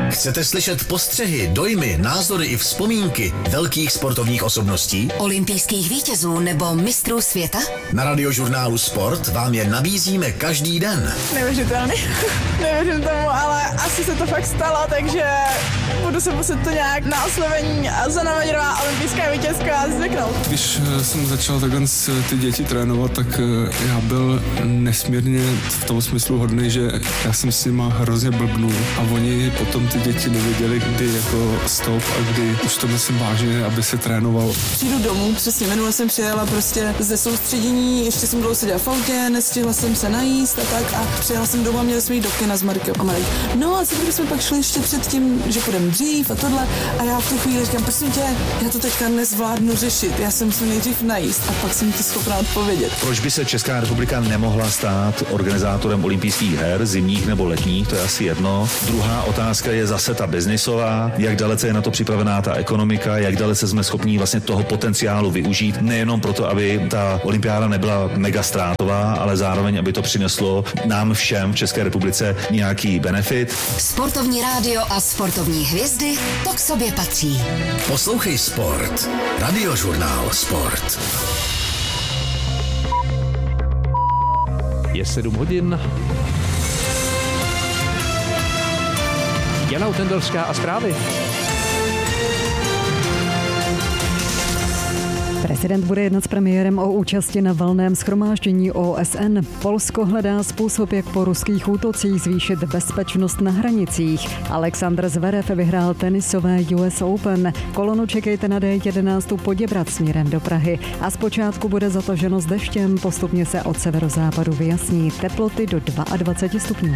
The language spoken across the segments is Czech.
Chcete slyšet postřehy, dojmy, názory i vzpomínky velkých sportovních osobností? Olympijských vítězů nebo mistrů světa? Na Radiožurnálu Sport vám je nabízíme každý den. Neuvěřitelný. Nevěřím tomu, ale asi se to fakt stalo, takže budu se muset to nějak na oslovení Zuzana Majerová, olympijská vítězka, zvyknout. Když jsem začal takhle ty děti trénovat, tak já byl nesmírně v tom smyslu hodný, že já jsem s nima hrozně blbnul a oni potom ty děti nevěděli, kdy jako stop a kdy už to myslím vážně, aby se trénoval. Přijdu domů, přesně minule jsem přijela prostě ze soustředění, ještě jsem dlouho seděla v autě, nestihla jsem se najíst a tak a přijela jsem domů a měli jsme jít do kina s Markem a Marek. No a co jsme pak šli ještě před tím, že půjdeme dřív a tohle a já v tu chvíli říkám, prosím tě, já to teďka nezvládnu řešit, já jsem se nejdřív najíst a pak jsem ti schopná odpovědět. Proč by se Česká republika nemohla stát organizátorem olympijských her, zimních nebo letních, to je asi jedno. Druhá otázka je zase ta biznisová, jak dalece je na to připravená ta ekonomika, jak dalece jsme schopní vlastně toho potenciálu využít, nejenom proto, aby ta olympiáda nebyla mega ztrátová, ale zároveň, aby to přineslo nám všem v České republice nějaký benefit. Sportovní rádio a sportovní hvězdy, to k sobě patří. Poslouchej Sport. Radiožurnál Sport. Je 7 hodin. Jana Utendelská a zprávy. Prezident bude jednat s premiérem o účasti na valném shromáždění OSN. Polsko hledá způsob, jak po ruských útocích zvýšit bezpečnost na hranicích. Alexander Zverev vyhrál tenisové US Open. Kolonu čekejte na D11 Poděbrad směrem do Prahy. A zpočátku bude zataženo s deštěm, postupně se od severozápadu vyjasní. Teploty do 22 stupňů.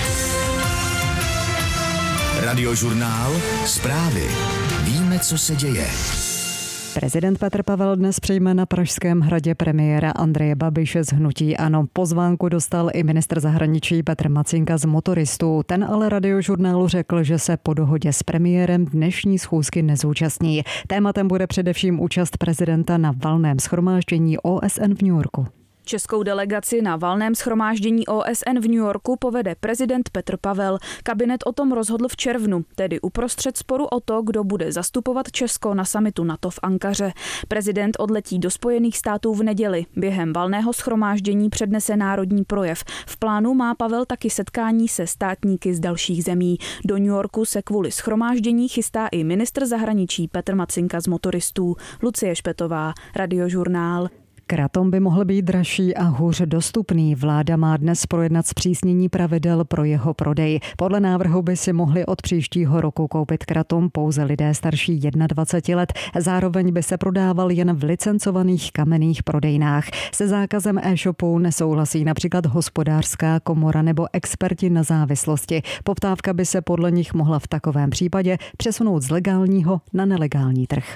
Radiožurnál Zprávy. Víme, co se děje. Prezident Petr Pavel dnes přijme na Pražském hradě premiéra Andreje Babiše z hnutí ANO. Pozvánku dostal i ministr zahraničí Petr Macinka z Motoristů. Ten ale Radiožurnálu řekl, že se po dohodě s premiérem dnešní schůzky nezúčastní. Tématem bude především účast prezidenta na valném shromáždění OSN v New Yorku. Českou delegaci na valném shromáždění OSN v New Yorku povede prezident Petr Pavel. Kabinet o tom rozhodl v červnu, tedy uprostřed sporu o to, kdo bude zastupovat Česko na summitu NATO v Ankaře. Prezident odletí do Spojených států v neděli. Během valného shromáždění přednese národní projev. V plánu má Pavel taky setkání se státníky z dalších zemí. Do New Yorku se kvůli shromáždění chystá i ministr zahraničí Petr Macinka z Motoristů. Lucie Špetová, Radiožurnál. Kratom by mohl být dražší a hůř dostupný. Vláda má dnes projednat zpřísnění pravidel pro jeho prodej. Podle návrhu by si mohli od příštího roku koupit kratom pouze lidé starší 21 let. Zároveň by se prodával jen v licencovaných kamenných prodejnách. Se zákazem e-shopu nesouhlasí například Hospodářská komora nebo experti na závislosti. Poptávka by se podle nich mohla v takovém případě přesunout z legálního na nelegální trh.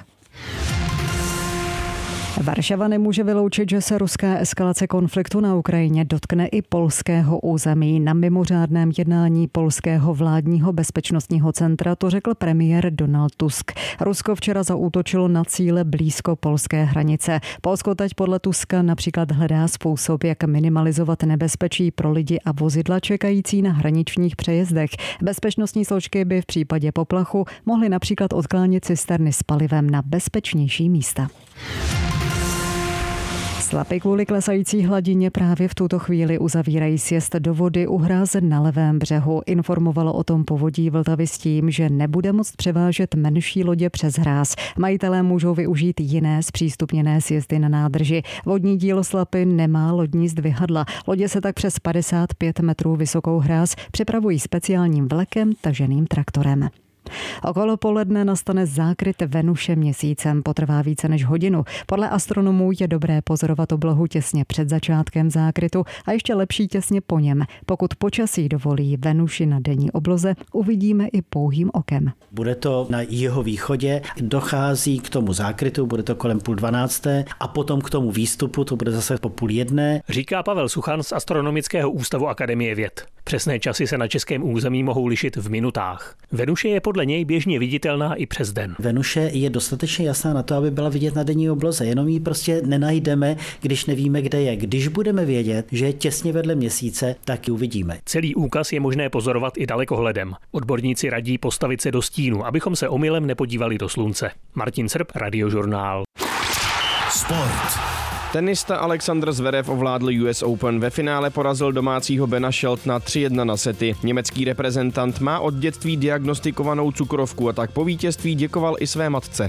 Varšava nemůže vyloučit, že se ruská eskalace konfliktu na Ukrajině dotkne i polského území. Na mimořádném jednání polského vládního bezpečnostního centra to řekl premiér Donald Tusk. Rusko včera zaútočilo na cíle blízko polské hranice. Polsko teď podle Tuska například hledá způsob, jak minimalizovat nebezpečí pro lidi a vozidla čekající na hraničních přejezdech. Bezpečnostní složky by v případě poplachu mohly například odklánět cisterny s palivem na bezpečnější místa. Slapy kvůli klesající hladině právě v tuto chvíli uzavírají sjezd do vody u hrázen na levém břehu. Informovalo o tom Povodí Vltavy s tím, že nebude moct převážet menší lodě přes hráz. Majitelé můžou využít jiné zpřístupněné sjezdy na nádrži. Vodní dílo Slapy nemá lodní zdvihadla. Lodě se tak přes 55 metrů vysokou hráz přepravují speciálním vlekem taženým traktorem. Okolo poledne nastane zákryt Venuše měsícem, potrvá více než hodinu. Podle astronomů je dobré pozorovat oblohu těsně před začátkem zákrytu a ještě lepší těsně po něm. Pokud počasí dovolí Venuši na denní obloze, uvidíme i pouhým okem. Bude to na jihovýchodě, dochází k tomu zákrytu, bude to kolem 11:30 a potom k tomu výstupu, to bude zase po 12:30. Říká Pavel Suchan z Astronomického ústavu Akademie věd. Přesné časy se na českém území mohou lišit v minutách. Venuše je podle něj běžně viditelná i přes den. Venuše je dostatečně jasná na to, aby byla vidět na denní obloze, jenom ji prostě nenajdeme, když nevíme, kde je. Když budeme vědět, že je těsně vedle Měsíce, tak ji uvidíme. Celý úkaz je možné pozorovat i dalekohledem. Odborníci radí postavit se do stínu, abychom se omylem nepodívali do slunce. Martin Srb, Radiožurnál. Sport. Tenista Alexander Zverev ovládl US Open. Ve finále porazil domácího Bena Sheltona 3-1 na sety. Německý reprezentant má od dětství diagnostikovanou cukrovku a tak po vítězství děkoval i své matce.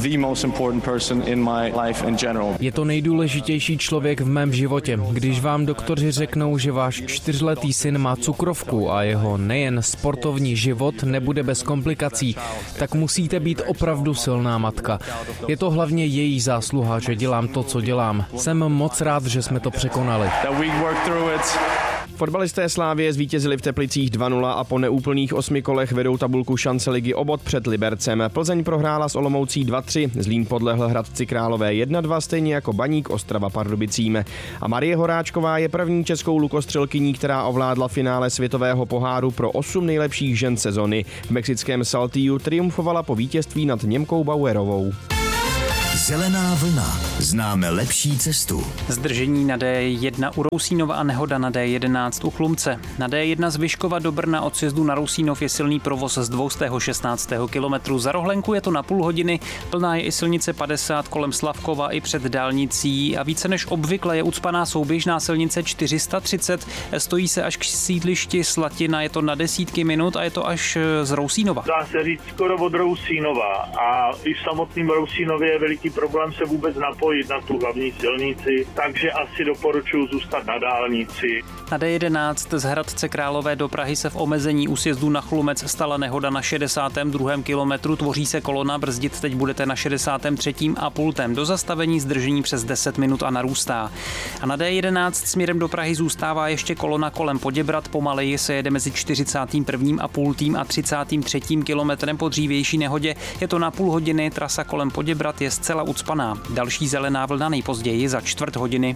Je to nejdůležitější člověk v mém životě. Když vám doktoři řeknou, že váš 4letý syn má cukrovku a jeho nejen sportovní život nebude bez komplikací, tak musíte být opravdu silná matka. Je to hlavně její zásluha, že dělám to, co dělám. Jsem moc rád, že jsme to překonali. Fotbalisté Slavie zvítězili v Teplicích 2-0 a po neúplných 8 kolech vedou tabulku šance ligy o bod před Libercem. Plzeň prohrála s Olomoucí 2-3, Zlín podlehl Hradci Králové 1-2, stejně jako Baník Ostrava Pardubicím. A Marie Horáčková je první českou lukostřelkyní, která ovládla finále světového poháru pro 8 nejlepších žen sezony. V mexickém Saltillu triumfovala po vítězství nad Němkou Bauerovou. Zelená vlna. Známe lepší cestu. Zdržení na D1 u Rousínova a nehoda na D11 u Chlumce. Na D1 z Vyškova do Brna od sjezdu na Rousínov je silný provoz z 216. kilometru. Za Rohlenku je to na půl hodiny. Plná je i silnice 50 kolem Slavkova i před dálnicí a více než obvykle je ucpaná souběžná silnice 430. Stojí se až k sídlišti Slatina, je to na desítky minut a je to až z Rousínova. Dá se říct skoro od Rousínova a i v samotném Rousínově je veliký problém se vůbec napojit na tu hlavní silnici, takže asi doporučuji zůstat na dálnici. Na D11 z Hradce Králové do Prahy se v omezení u sjezdu na Chlumec stala nehoda na 62. kilometru, tvoří se kolona, brzdit teď budete na 63. a pultem. Do zastavení zdržení přes 10 minut a narůstá. A na D11 směrem do Prahy zůstává ještě kolona kolem Poděbrad, pomaleji se jede mezi 41. a pultým a 33. kilometrem po dřívější nehodě. Je to na půl hodiny, trasa kolem Poděbrad je zcela ucpaná. Další zelená vlna nejpozději za čtvrt hodiny.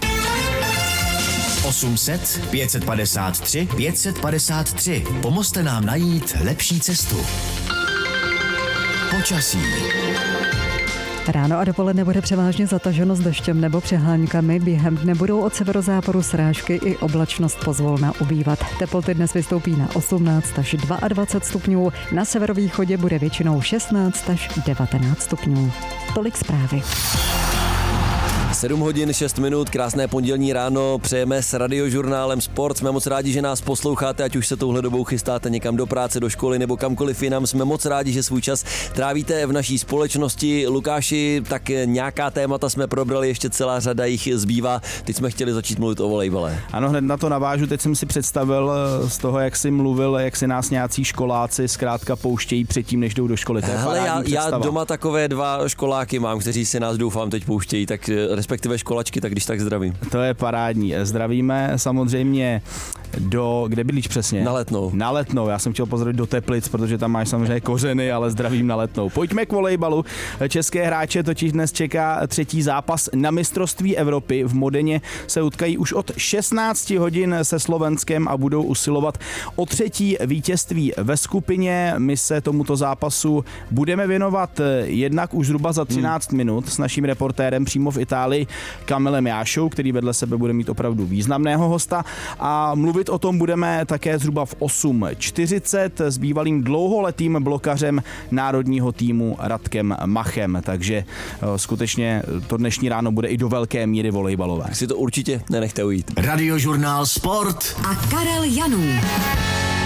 800 553 553. Pomozte nám najít lepší cestu. Počasí. Ráno a dopoledne bude převážně zataženo s deštěm nebo přehánkami. Během dne budou od severozápadu srážky i oblačnost pozvolna ubývat. Teploty dnes vystoupí na 18 až 22 stupňů. Na severovýchodě bude většinou 16 až 19 stupňů. Tolik zprávy. 7 hodin 6 minut, krásné pondělní ráno, přejeme s Radiožurnálem Sport. Jsme moc rádi, že nás posloucháte, ať už se touhle dobou chystáte někam do práce, do školy nebo kamkoliv jinam. Jsme moc rádi, že svůj čas trávíte v naší společnosti. Lukáši, tak nějaká témata jsme probrali, ještě celá řada jich zbývá. Teď jsme chtěli začít mluvit o volejbale. Ano, hned na to navážu. Teď jsem si představil z toho, jak jsi mluvil, jak si nás nějací školáci zkrátka pouštějí předtím, než jdou do školy. To je hele, já doma takové 2 školáky mám, kteří si nás doufám teď pouštějí, tak respektive školačky, tak když tak zdravím. To je parádní. Zdravíme samozřejmě kde bydlíš přesně? Na Letnou. Já jsem chtěl pozdravit do Teplic, protože tam máš samozřejmě kořeny, ale zdravím na Letnou. Pojďme k volejbalu. České hráče totiž dnes čeká 3. zápas na mistrovství Evropy. V Modeně se utkají už od 16 hodin se Slovenskem a budou usilovat o 3. vítězství ve skupině. My se tomuto zápasu budeme věnovat jednak už zhruba za 13 minut s naším reportérem přímo v Itálii Kamilem Jášou, který vedle sebe bude mít opravdu významného hosta, a mluvit o tom budeme také zhruba v 8:40 s bývalým dlouholetým blokařem národního týmu Radkem Machem, takže skutečně to dnešní ráno bude i do velké míry volejbalové. Si to určitě nenechte ujít. Radiožurnál Sport a Karel Janů.